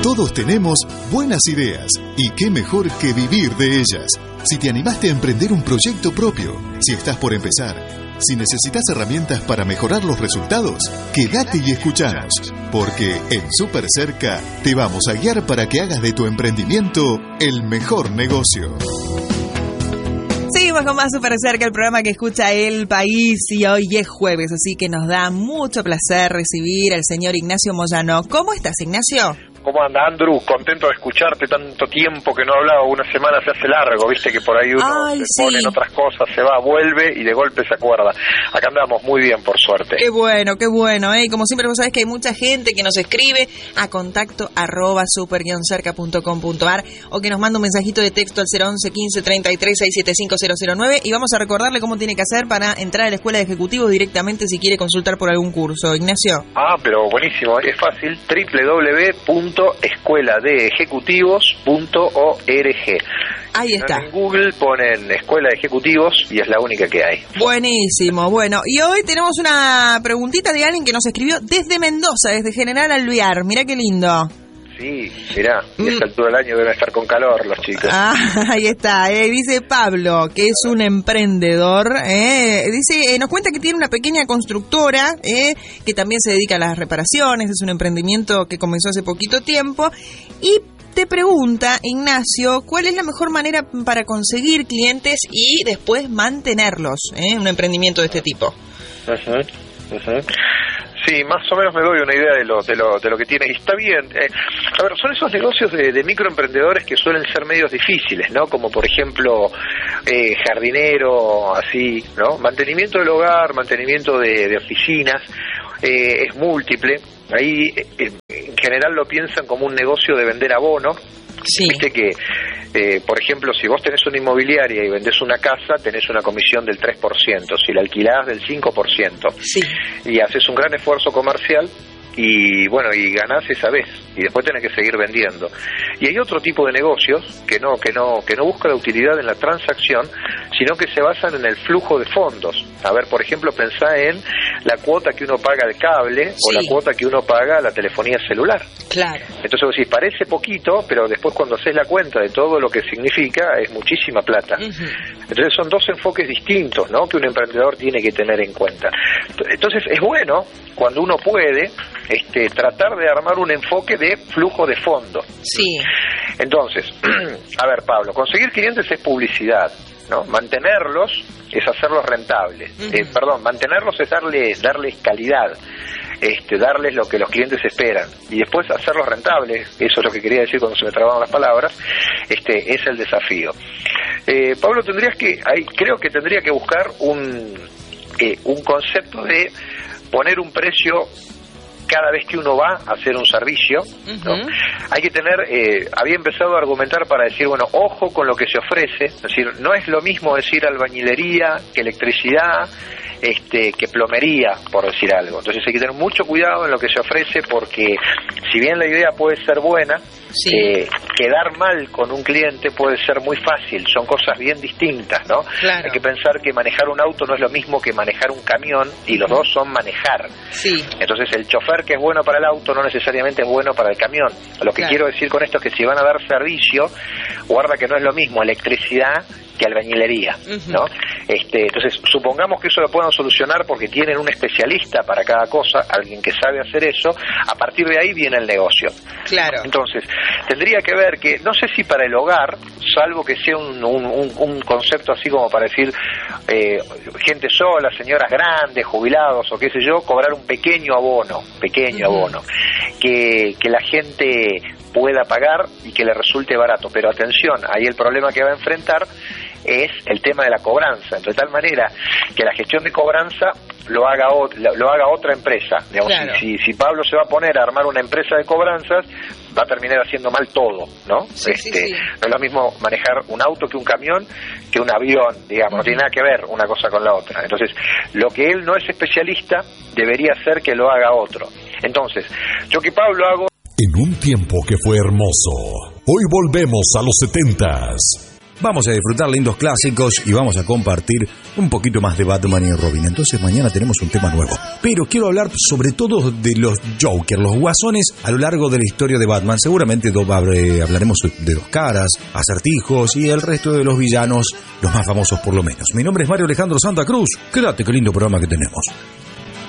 Todos tenemos buenas ideas y qué mejor que vivir de ellas. Si te animaste a emprender un proyecto propio, si estás por empezar, si necesitas herramientas para mejorar los resultados, quédate y escuchanos, porque en Super Cerca te vamos a guiar para que hagas de tu emprendimiento el mejor negocio. Seguimos con más Super Cerca, el programa que escucha el país, y hoy es jueves, así que nos da mucho placer recibir al señor Ignacio Moyano. ¿Cómo estás, Ignacio? ¿Cómo anda, Andrew? Contento de escucharte, tanto tiempo que no hablaba, una semana se hace largo, viste que por ahí uno se pone en otras cosas, se va, vuelve y de golpe se acuerda. Acá andamos muy bien, por suerte. Qué bueno, y como siempre vos sabés que hay mucha gente que nos escribe a contacto@super-cerca.com.ar o que nos manda un mensajito de texto al 011 15 33 675 009 y vamos a recordarle cómo tiene que hacer para entrar a la Escuela de Ejecutivos directamente si quiere consultar por algún curso. Ignacio. Pero buenísimo, es fácil, www.escueladeejecutivos.org. Ahí está. En Google ponen Escuela de Ejecutivos y es la única que hay. Buenísimo. Bueno, y hoy tenemos una preguntita de alguien que nos escribió desde Mendoza, desde General Alvear. Mirá qué lindo. Sí, mirá, a esta altura del año deben estar con calor los chicos. Ahí está, dice Pablo, que es un emprendedor, dice, nos cuenta que tiene una pequeña constructora, que también se dedica a las reparaciones, es un emprendimiento que comenzó hace poquito tiempo, y te pregunta, Ignacio, ¿cuál es la mejor manera para conseguir clientes y después mantenerlos, un emprendimiento de este tipo? Sí, más o menos me doy una idea de lo que tiene. Y está bien. A ver, son esos negocios de microemprendedores que suelen ser medios difíciles, ¿no? Como por ejemplo, jardinero, así, ¿no? Mantenimiento del hogar, mantenimiento de oficinas, es múltiple. Ahí, en general lo piensan como un negocio de vender abono. Sí. Viste que, por ejemplo, si vos tenés una inmobiliaria y vendés una casa, tenés una comisión del 3%, si la alquilás del 5%. Sí. Y haces un gran esfuerzo comercial y bueno, y ganás esa vez y después tenés que seguir vendiendo. Y hay otro tipo de negocios que no busca la utilidad en la transacción, sino que se basan en el flujo de fondos. A ver, por ejemplo, pensá en la cuota que uno paga al cable, sí, o la cuota que uno paga a la telefonía celular. Claro. Entonces vos decís, parece poquito, pero después cuando haces la cuenta de todo lo que significa, es muchísima plata. Entonces son dos enfoques distintos, ¿no?, que un emprendedor tiene que tener en cuenta. Entonces es bueno cuando uno puede tratar de armar un enfoque de flujo de fondo. Sí. Entonces, a ver, Pablo, conseguir clientes es publicidad, ¿no? Mantenerlos es hacerlos rentables. Mantenerlos es darles calidad, darles lo que los clientes esperan y después hacerlos rentables. Eso es lo que quería decir cuando se me trababan las palabras. Es el desafío. Pablo, creo que tendría que buscar un concepto de poner un precio cada vez que uno va a hacer un servicio, ¿no? Hay que tener, había empezado a argumentar para decir, bueno, ojo con lo que se ofrece, es decir, no es lo mismo decir albañilería que electricidad, que plomería, por decir algo. Entonces hay que tener mucho cuidado en lo que se ofrece, porque si bien la idea puede ser buena, sí, quedar mal con un cliente puede ser muy fácil, son cosas bien distintas, ¿no? Claro. Hay que pensar que manejar un auto no es lo mismo que manejar un camión, y los dos son manejar. Sí. Entonces el chofer que es bueno para el auto no necesariamente es bueno para el camión. Lo que quiero decir con esto es que si van a dar servicio, guarda que no es lo mismo electricidad que albañilería, ¿no? Entonces, supongamos que eso lo puedan solucionar porque tienen un especialista para cada cosa, alguien que sabe hacer eso, a partir de ahí viene el negocio. Claro. Entonces, tendría que ver que, no sé si para el hogar, salvo que sea un concepto así como para decir, gente sola, señoras grandes, jubilados o qué sé yo, cobrar un pequeño abono, que la gente pueda pagar y que le resulte barato. Pero atención, ahí el problema que va a enfrentar es el tema de la cobranza, de tal manera que la gestión de cobranza lo haga otra empresa. Digamos, claro. Si Pablo se va a poner a armar una empresa de cobranzas, va a terminar haciendo mal todo, ¿no? Sí. No es lo mismo manejar un auto que un camión, que un avión, digamos, no tiene nada que ver una cosa con la otra. Entonces, lo que él no es especialista, debería ser que lo haga otro. Entonces, yo que Pablo hago... En un tiempo que fue hermoso, hoy volvemos a los 70s. vamos a disfrutar lindos clásicos y vamos a compartir un poquito más de Batman y Robin. Entonces mañana tenemos un tema nuevo. Pero quiero hablar sobre todo de los Joker, los guasones a lo largo de la historia de Batman. Seguramente hablaremos de Dos Caras, Acertijos y el resto de los villanos, los más famosos por lo menos. Mi nombre es Mario Alejandro Santa Cruz. Quédate, qué lindo programa que tenemos.